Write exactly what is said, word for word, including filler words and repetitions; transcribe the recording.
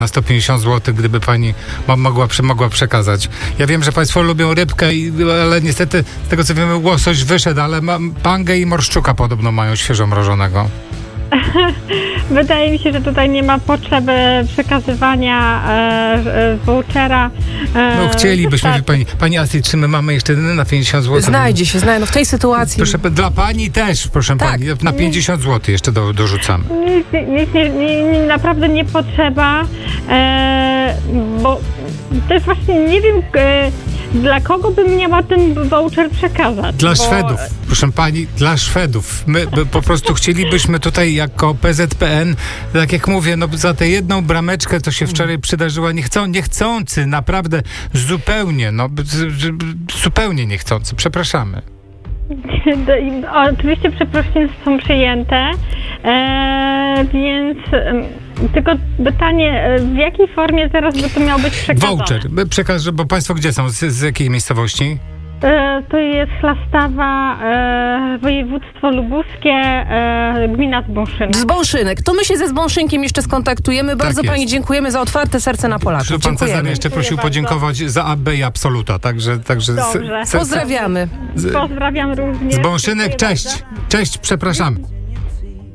na sto pięćdziesiąt złotych, gdyby pani mo- mogła, przy- mogła przekazać. Ja wiem, że państwo lubią rybkę, i, ale niestety z tego co wiemy łosoś wyszedł, ale ma, pangę i morszczuka podobno mają świeżo mrożonego. Wydaje mi się, że tutaj nie ma potrzeby przekazywania e, vouchera. E, No chcielibyśmy, wystarczy. pani, pani Astrid, czy my mamy jeszcze na pięćdziesiąt złotych? Znajdzie się, znajdzie. No w tej sytuacji... Proszę, dla pani też, proszę Tak. pani, na pięćdziesiąt złotych jeszcze do, dorzucamy. Nic, nic nie, nie, nie, naprawdę nie potrzeba, e, bo też właśnie nie wiem, e, dla kogo bym miała ten voucher przekazać. Dla bo, Szwedów, proszę pani, dla Szwedów. My by, po prostu chcielibyśmy tutaj jako P Z P N, tak jak mówię, no za tę jedną brameczkę to się wczoraj przydarzyła niechcą, niechcący, naprawdę zupełnie, no z, z, zupełnie niechcący, przepraszamy. Do, i, o, oczywiście przeprosiny są przyjęte, e, więc e, tylko pytanie, e, w jakiej formie teraz by to miało być przekazane? Voucher, przekaż, bo państwo gdzie są? Z, z jakiej miejscowości? E, to jest Chlastawa, e, województwo lubuskie, e, gmina Zbąszyna. Zbąszynek. To my się ze Zbąszynkiem jeszcze skontaktujemy. Bardzo jest. pani dziękujemy za otwarte serce na Polaków. Pan Cezary Dziękujemy. jeszcze prosił Dziękuję podziękować za A B i Absoluta, także... także Dobrze. se- se- Pozdrawiamy. z- Pozdrawiam również. Z Bąszynek, Dziękuję cześć, bardzo. cześć, przepraszamy.